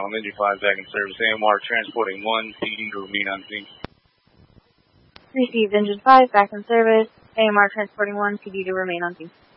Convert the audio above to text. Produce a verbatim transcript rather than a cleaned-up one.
Island, Engine five back in service. A M R transporting one, P D to remain on scene. Received Engine five back in service. A M R transporting one, P D to remain on scene.